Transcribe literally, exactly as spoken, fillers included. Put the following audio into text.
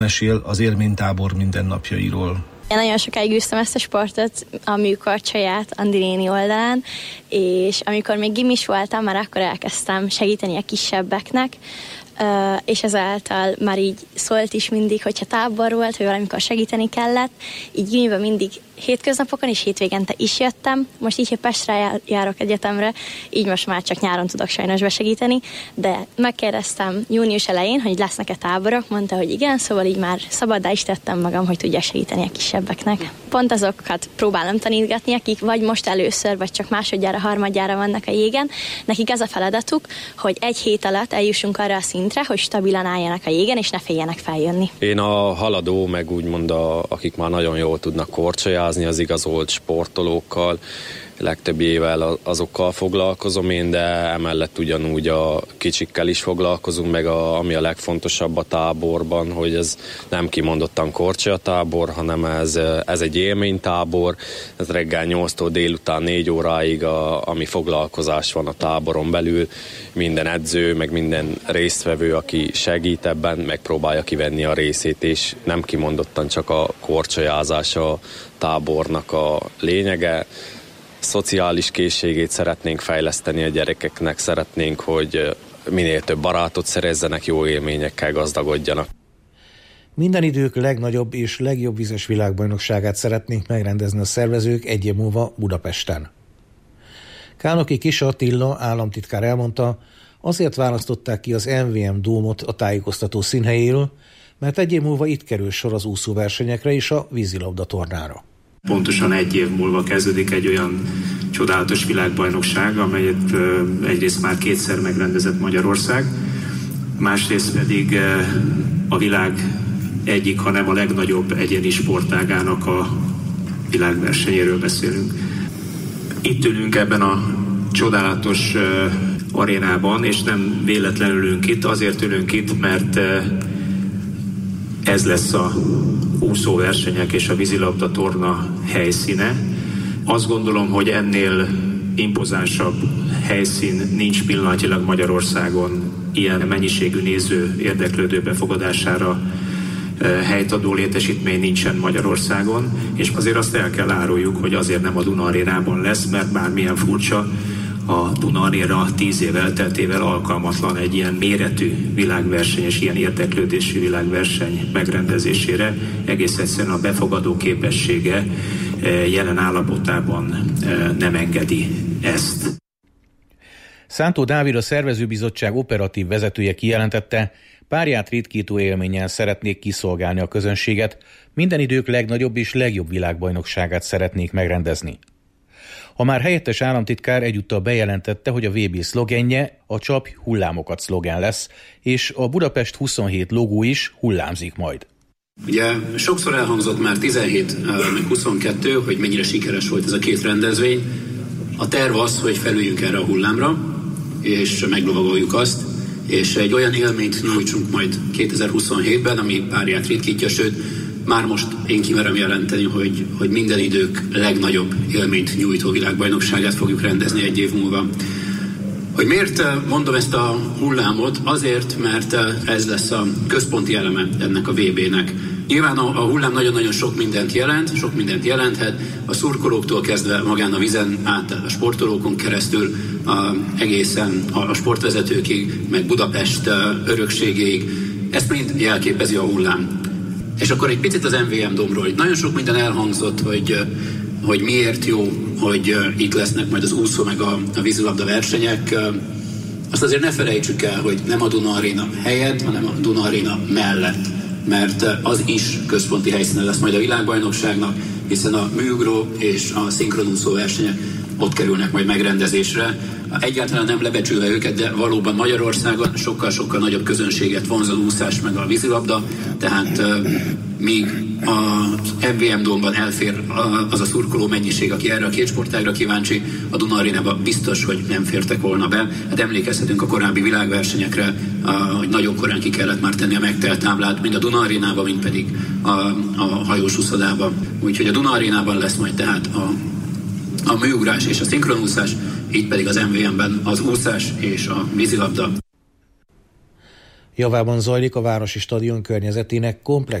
Mesél az élménytábor mindennapjairól. Én nagyon sokáig űztem ezt a sportot, a műkorcsolyát Andi néni oldalán, és amikor még gimis voltam, már akkor elkezdtem segíteni a kisebbeknek, és ezáltal már így szólt is mindig, hogyha tábor volt, vagy valamikor segíteni kellett, így gimiben mindig hétköznapokon és hétvégente is jöttem. Most így, hogy Pestre járok egyetemre, így most már csak nyáron tudok sajnos besegíteni, de megkérdeztem június elején, hogy lesznek-e táborok, mondta, hogy igen, szóval így már szabaddá is tettem magam, hogy tudjak segíteni a kisebbeknek. Pont azokat próbálom tanítgatni, akik vagy most először, vagy csak másodjára, harmadjára vannak a jégen. Nekik az a feladatuk, hogy egy hét alatt eljussunk arra a szintre, hogy stabilan álljanak a jégen, és ne féljenek feljönni. Én a haladó, meg úgymond a, akik már nagyon jól tudnak korcsolyázni, az igazolt sportolókkal, legtöbbjével azokkal foglalkozom én, de emellett ugyanúgy a kicsikkel is foglalkozunk, meg a, ami a legfontosabb a táborban, hogy ez nem kimondottan korcsolyatábor, hanem ez, ez egy élménytábor, ez reggel nyolctól délután négy óráig, a, ami foglalkozás van a táboron belül, minden edző, meg minden résztvevő, aki segít ebben, megpróbálja kivenni a részét, és nem kimondottan csak a korcsolyázás a tábornak a lényege. Szociális készségét szeretnénk fejleszteni a gyerekeknek, szeretnénk, hogy minél több barátot szerezzenek, jó élményekkel gazdagodjanak. Minden idők legnagyobb és legjobb vizes világbajnokságát szeretnénk megrendezni a szervezők egy év múlva Budapesten. Kálnoki Kis Attila államtitkár elmondta, azért választották ki az em vé em Dómot a tájékoztató színhelyéről, mert egy év múlva itt kerül sor az úszóversenyekre és a vízilabda tornára. Pontosan egy év múlva kezdődik egy olyan csodálatos világbajnokság, amelyet egyrészt már kétszer megrendezett Magyarország, másrészt pedig a világ egyik, hanem a legnagyobb egyéni sportágának a világversenyéről beszélünk. Itt ülünk ebben a csodálatos arénában, és nem véletlenül ülünk itt, azért ülünk itt, mert ez lesz a úszóversenyek és a vízilabda torna helyszíne. Azt gondolom, hogy ennél impozánsabb helyszín nincs pillanatilag Magyarországon, ilyen mennyiségű néző érdeklődő befogadására helytadó létesítmény nincsen Magyarországon, és azért azt el kell áruljuk, hogy azért nem a Duna Arénában lesz, mert bármilyen furcsa, a Duna Aréna tíz év elteltével alkalmatlan egy ilyen méretű világverseny és ilyen érdeklődésű világverseny megrendezésére. Egész egyszerűen a befogadó képessége jelen állapotában nem engedi ezt. Szántó Dávid, a szervezőbizottság operatív vezetője kijelentette, párját ritkító élménnyel szeretnék kiszolgálni a közönséget, minden idők legnagyobb és legjobb világbajnokságát szeretnék megrendezni. A már helyettes államtitkár egyúttal bejelentette, hogy a vé bé szlogenje a Csapj hullámokat szlogen lesz, és a Budapest huszonhét logó is hullámzik majd. Ugye sokszor elhangzott már tizenhét meg huszonkettő, hogy mennyire sikeres volt ez a két rendezvény. A terv az, hogy felüljünk erre a hullámra, és meglovagoljuk azt, és egy olyan élményt nyújtsunk majd kétezer-huszonhétben, ami párját ritkítja, sőt, már most én kimerem jelenteni, hogy, hogy minden idők legnagyobb élményt nyújtó világbajnokságát fogjuk rendezni egy év múlva. Hogy miért mondom ezt a hullámot? Azért, mert ez lesz a központi eleme ennek a vé bének. Nyilván a, a hullám nagyon-nagyon sok mindent jelent, sok mindent jelenthet, a szurkolóktól kezdve magán a vizen át, a sportolókon keresztül, a, egészen a, a sportvezetőkig, meg Budapest örökségéig. Ezt mind jelképezi a hullám. És akkor egy picit az em vé em Dómról. Nagyon sok minden elhangzott, hogy, hogy miért jó, hogy itt lesznek majd az úszó meg a, a vízilabda versenyek. Azt azért ne felejtsük el, hogy nem a Duna Aréna helyett, hanem a Duna Aréna mellett. Mert az is központi helyszíne lesz majd a világbajnokságnak, hiszen a műugró és a szinkronúszó versenyek ott kerülnek majd megrendezésre. Egyáltalán nem lebecsülve őket, de valóban Magyarországon sokkal-sokkal nagyobb közönséget vonz az úszás meg a vízilabda, tehát uh, míg az em vé em Dómban elfér az a szurkoló mennyiség, aki erre a két sportágra kíváncsi, a Duna Arénába biztos, hogy nem fértek volna be. Hát emlékezhetünk a korábbi világversenyekre, uh, hogy nagyon korán ki kellett már tenni a megtelt táblát, mind a Duna Arénába, mind pedig a, a hajós úszodába. Úgyhogy a Duna Arénában lesz majd tehát a, a műugrás és a szinkronúszás, így pedig az em vé em-ben az úszás és a vízilabda. Javában zajlik a Városi Stadion környezetének komplex